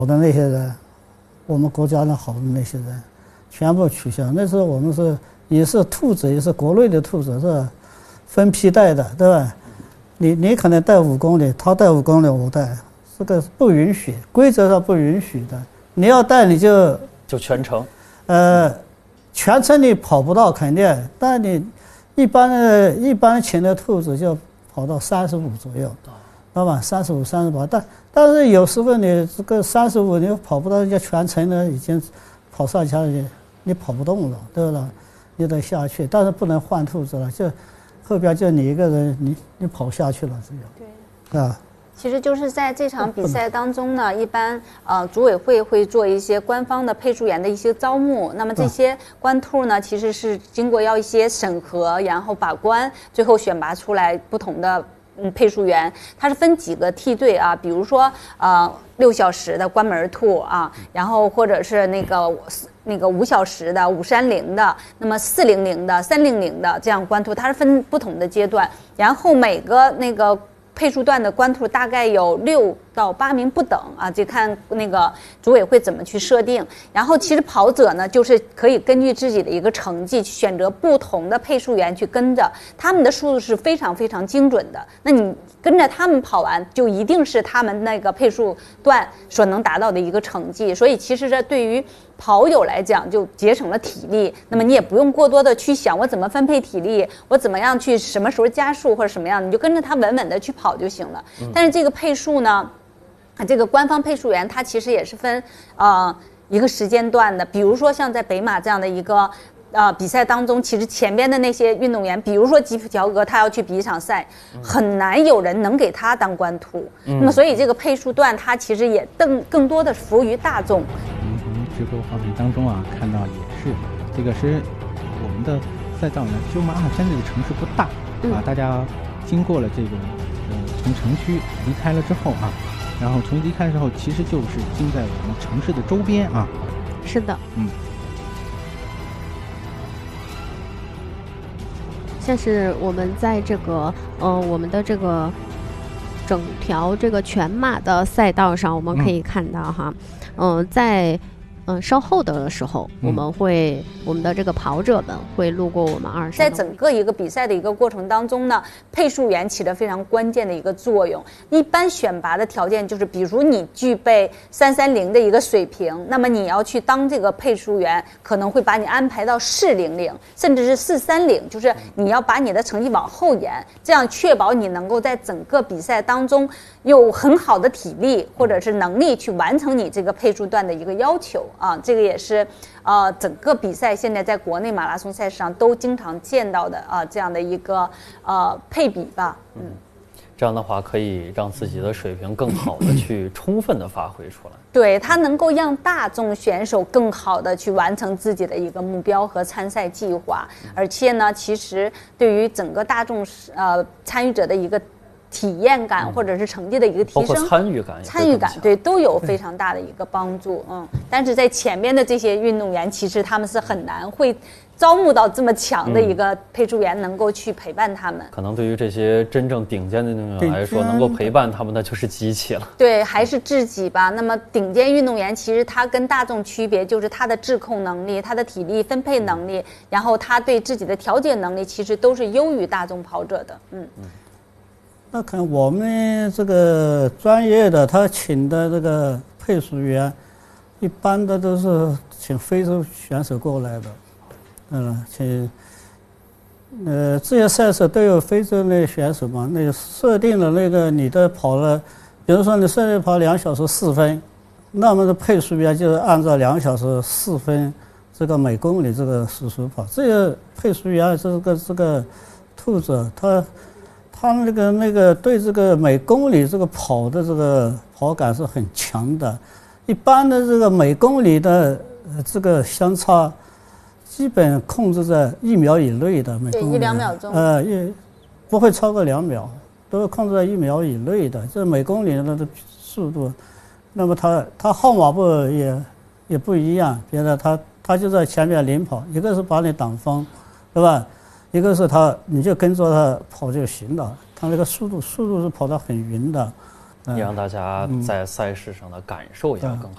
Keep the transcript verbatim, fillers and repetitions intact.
好的那些人，我们国家的好的那些人，全部取消。那时候我们是也是兔子，也是国内的兔子，是吧？分批带的，对吧？你你可能带五公里，他带五公里，我带，这个不允许，规则上不允许的。你要带你就就全程， 呃，全程你跑不到肯定，但你一般的一般情的兔子就跑到三十五左右，知道吧？三十五、三十八，但但是有时候你这个三十五你跑不到，人家全程呢已经跑上去了，你你跑不动了，对吧？你得下去，但是不能换兔子了，就后边就你一个人，你你跑下去了，只有对啊。 其实就是在这场比赛当中呢，一般呃组委会会做一些官方的配速员的一些招募，那么这些官兔呢，其实是经过要一些审核，然后把关，最后选拔出来不同的嗯配速员。它是分几个梯队啊，比如说呃六小时的关门兔啊，然后或者是那个那个五小时的、五三零的，那么四零零的、三零零的这样官兔，它是分不同的阶段，然后每个那个配速段的官兔大概有六到八名不等啊，就看那个组委会怎么去设定。然后其实跑者呢，就是可以根据自己的一个成绩去选择不同的配速员去跟着，他们的速度是非常非常精准的。那你跟着他们跑完，就一定是他们那个配速段所能达到的一个成绩。所以其实这对于跑友来讲就节省了体力，那么你也不用过多的去想我怎么分配体力，我怎么样去什么时候加速或者什么样，你就跟着他稳稳的去跑就行了。但是这个配速呢，这个官方配速员他其实也是分呃一个时间段的，比如说像在北马这样的一个呃比赛当中，其实前边的那些运动员，比如说吉普乔格，他要去比一场赛，很难有人能给他当官图。嗯、那么所以这个配速段它其实也更更多的服务于大众。 从直播画面当中啊，看到也是这个是我们的赛道呢，就马鞍山这个城市不大、嗯、啊，大家经过了这个呃从城区离开了之后啊，然后从离开的时候，其实就是经在我们城市的周边啊。 是的， 嗯。 像是我们在这个呃我们的这个整条这个全马的赛道上，我们可以看到哈，嗯、呃，在嗯、呃、稍后的时候，嗯、我们会我们的这个跑者们会路过我们二山。 在整个一个比赛的一个过程当中呢，配速员起了非常关键的一个作用。一般选拔的条件就是，比如你具备三三零的一个水平，那么你要去当这个配速员，可能会把你安排到四零零，甚至是四三零，就是你要把你的成绩往后延，这样确保你能够在整个比赛当中有很好的体力或者是能力去完成你这个配速段的一个要求啊。这个也是呃整个比赛现在在国内马拉松赛事上都经常见到的啊这样的一个呃配比吧。嗯， 这样的话可以让自己的水平更好的去充分的发挥出来。 对，它能够让大众选手更好的去完成自己的一个目标和参赛计划，而且呢，其实对于整个大众呃参与者的一个体验感或者是成绩的一个提升， 包括参与感， 参与感对都有非常大的一个帮助。嗯，但是在前面的这些运动员，其实他们是很难会招募到这么强的一个配速员能够去陪伴他们。 可能对于这些真正顶尖的运动员来说，能够陪伴他们的就是机器了。 对，还是自己吧。那么顶尖运动员其实他跟大众区别就是他的制控能力、他的体力分配能力，然后他对自己的调节能力，其实都是优于大众跑者的。嗯嗯。 那可能我们这个专业的他请的这个配速员，一般的都是请非洲选手过来的，嗯，请呃这些赛事都有非洲那选手嘛，那个设定了那个你的跑了，比如说你设定跑两小时四分，那么的配速员就是按照两小时四分这个每公里这个时速跑，这个配速员这个这个兔子他。他那个那个对这个每公里这个跑的这个跑感是很强的，一般的这个每公里的这个相差，基本控制在一秒以内的每公里， 对，一两秒钟， 呃，也不会超过两秒，都是控制在一秒以内的，这每公里的的速度。那么他他号码布也也不一样，别的他他就在前面领跑，一个是把你挡风，对吧？一个是他，你就跟着他跑就行了。他那个速度，速度是跑得很匀的， 也让大家在赛事上的感受也要更好。